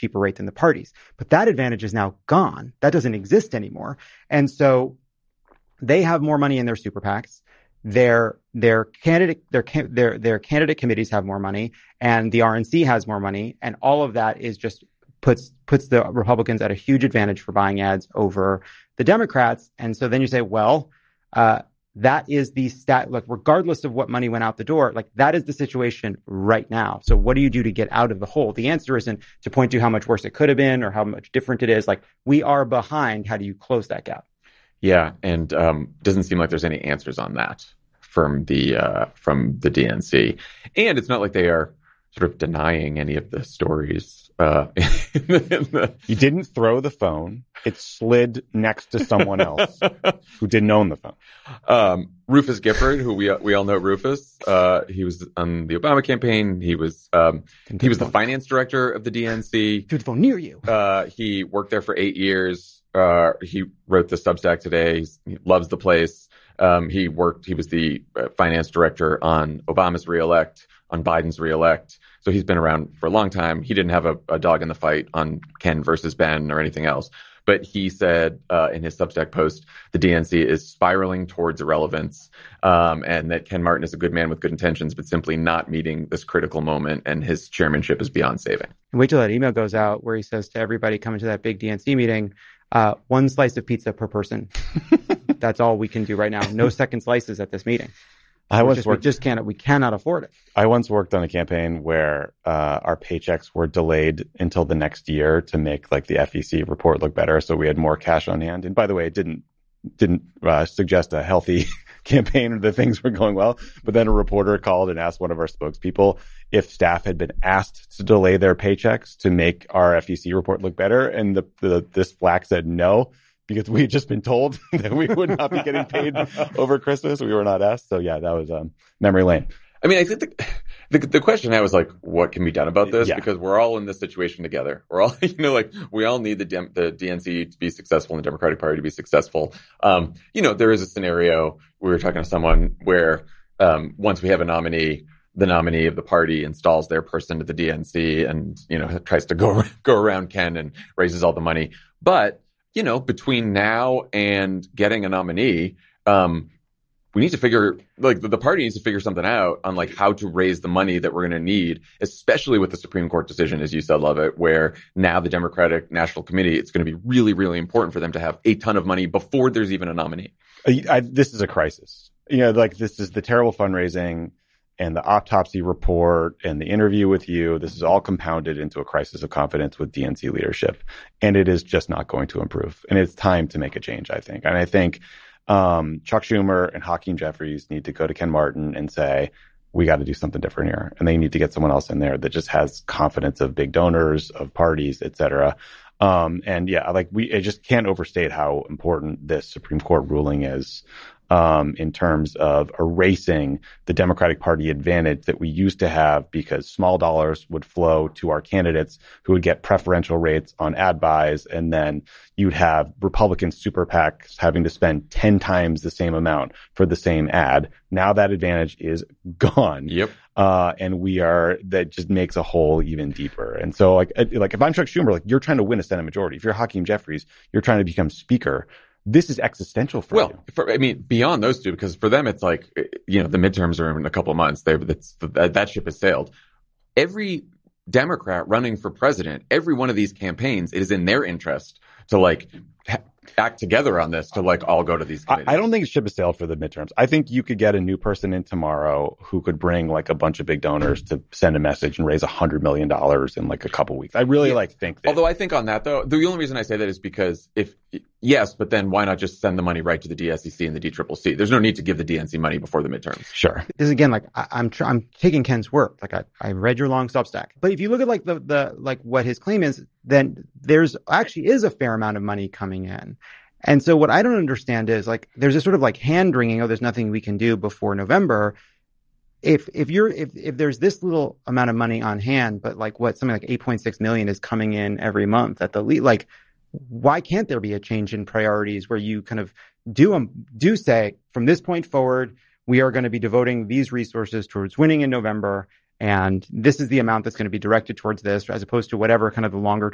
cheaper rate than the parties. But that advantage is now gone. That doesn't exist anymore. And so they have more money in their super PACs. Their candidate committees have more money, and the RNC has more money, and all of that is just puts the Republicans at a huge advantage for buying ads over the Democrats. And so then you say, well, that is the stat. Like, regardless of what money went out the door, like, that is the situation right now. So what do you do to get out of the hole? The answer isn't to point to how much worse it could have been or how much different it is. Like, we are behind. How do you close that gap? Yeah, and doesn't seem like there's any answers on that from the DNC, and it's not like they are sort of denying any of the stories. You didn't throw the phone; it slid next to someone else who didn't own the phone. Rufus Gifford, who we all know, Rufus. He was on the Obama campaign. He was the finance director of the DNC. Threw the phone near you. He worked there for 8 years. He wrote the Substack today. He loves the place. He was the finance director on Obama's reelect, on Biden's reelect. So he's been around for a long time. He didn't have a dog in the fight on Ken versus Ben or anything else. But he said in his Substack post, the DNC is spiraling towards irrelevance, and that Ken Martin is a good man with good intentions, but simply not meeting this critical moment, and his chairmanship is beyond saving. And wait till that email goes out where he says to everybody coming to that big DNC meeting, one slice of pizza per person. That's all we can do right now. No second slices at this meeting. We cannot afford it. I once worked on a campaign where our paychecks were delayed until the next year to make like the FEC report look better. So we had more cash on hand. And by the way, it didn't suggest a healthy campaign or that things were going well. But then a reporter called and asked one of our spokespeople if staff had been asked to delay their paychecks to make our FEC report look better. And this flack said no, because we had just been told that we would not be getting paid over Christmas. We were not asked. So yeah, that was memory lane. I mean, I think the question now is like, what can be done about this? Yeah. Because we're all in this situation together. We're all, we all need the DNC to be successful and the Democratic Party to be successful. There is a scenario, we were talking to someone where once we have a nominee, the nominee of the party installs their person to the DNC and, tries to go around Ken and raises all the money. But, between now and getting a nominee, we need to figure, the party needs to figure something out on how to raise the money that we're going to need, especially with the Supreme Court decision, as you said, Lovett, where now the Democratic National Committee, it's going to be really, really important for them to have a ton of money before there's even a nominee. This is a crisis. This is the terrible fundraising and the autopsy report and the interview with you. This is all compounded into a crisis of confidence with DNC leadership. And it is just not going to improve. And it's time to make a change, I think. And I think Chuck Schumer and Hakeem Jeffries need to go to Ken Martin and say, we got to do something different here. And they need to get someone else in there that just has confidence of big donors, of parties, et cetera. I just can't overstate how important this Supreme Court ruling is in terms of erasing the Democratic Party advantage that we used to have, because small dollars would flow to our candidates who would get preferential rates on ad buys. And then you'd have Republican super PACs having to spend 10 times the same amount for the same ad. Now that advantage is gone. Yep. That just makes a hole even deeper. And so if I'm Chuck Schumer, you're trying to win a Senate majority. If you're Hakeem Jeffries, you're trying to become speaker. This is existential for you. Beyond those two, because for them, it's the midterms are in a couple of months. That ship has sailed. Every Democrat running for president, every one of these campaigns, it is in their interest to act together on this, to all go to these committees. I don't think it ship has sailed for the midterms. I think you could get a new person in tomorrow who could bring a bunch of big donors to send a message and raise $100 million in a couple weeks. I really think that. Although I think on that though, the only reason I say that is because but then why not just send the money right to the DSCC and the DCCC? There's no need to give the DNC money before the midterms. Sure. This is again, I'm taking Ken's work. I read your long Substack, but if you look at the what his claim is, then there's actually is a fair amount of money coming in. And so what I don't understand is there's a sort of hand wringing, there's nothing we can do before November. If there's this little amount of money on hand, but something like 8.6 million is coming in every month at the lead, why can't there be a change in priorities where you kind of do say from this point forward, we are going to be devoting these resources towards winning in November. And this is the amount that's going to be directed towards this, as opposed to whatever kind of the longer